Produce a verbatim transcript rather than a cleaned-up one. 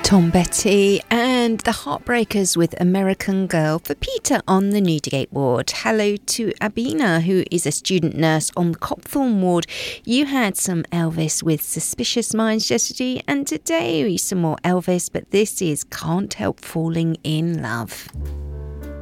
Tom Petty and the Heartbreakers with American Girl for Peter on the Newdigate ward. Hello to Abina, who is a student nurse on the Copthorne ward. You had some Elvis with Suspicious Minds yesterday, and today some more Elvis, but this is Can't Help Falling in Love.